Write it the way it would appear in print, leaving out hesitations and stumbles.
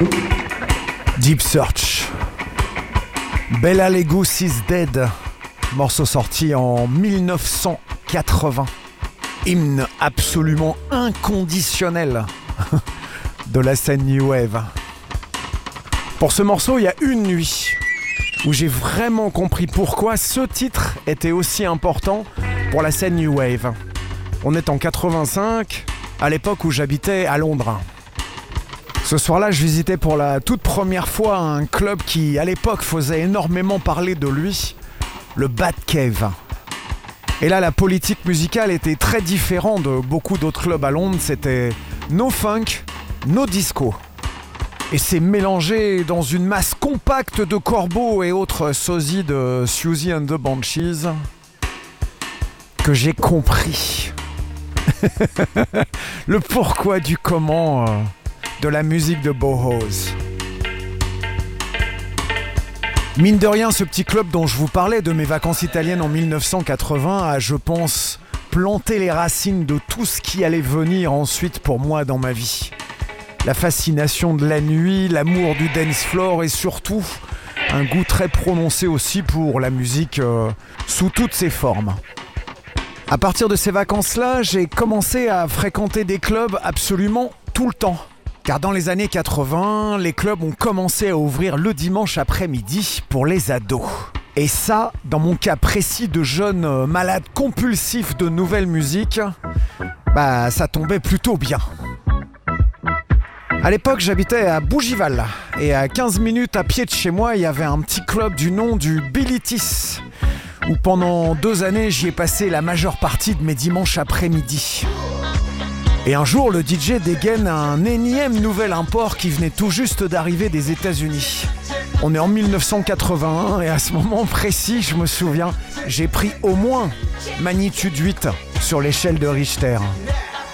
Deep Search. Bela Lugosi's Dead. Morceau sorti en 1980. Hymne absolument inconditionnel de la scène New Wave. Pour ce morceau, il y a une nuit où j'ai vraiment compris pourquoi ce titre était aussi important pour la scène New Wave. On est en 85, à l'époque où j'habitais à Londres. Ce soir-là, je visitais pour la toute première fois un club qui, à l'époque, faisait énormément parler de lui, le Batcave. Et là, la politique musicale était très différente de beaucoup d'autres clubs à Londres. C'était no funk, no disco. Et c'est mélangé dans une masse compacte de corbeaux et autres sosies de Siouxsie and the Banshees que j'ai compris le pourquoi du comment de la musique de Bauhaus. Mine de rien, ce petit club dont je vous parlais de mes vacances italiennes en 1980 a, je pense, planté les racines de tout ce qui allait venir ensuite pour moi dans ma vie. La fascination de la nuit, l'amour du dance floor et surtout un goût très prononcé aussi pour la musique sous toutes ses formes. À partir de ces vacances-là, j'ai commencé à fréquenter des clubs absolument tout le temps. Car dans les années 80, les clubs ont commencé à ouvrir le dimanche après-midi pour les ados. Et ça, dans mon cas précis de jeune malade compulsif de nouvelle musique, ça tombait plutôt bien. À l'époque, j'habitais à Bougival et à 15 minutes à pied de chez moi, il y avait un petit club du nom du Bilitis où pendant 2 années, j'y ai passé la majeure partie de mes dimanches après-midi. Et un jour, le DJ dégaine un énième nouvel import qui venait tout juste d'arriver des États-Unis. On est en 1981 et à ce moment précis, je me souviens, j'ai pris au moins magnitude 8 sur l'échelle de Richter.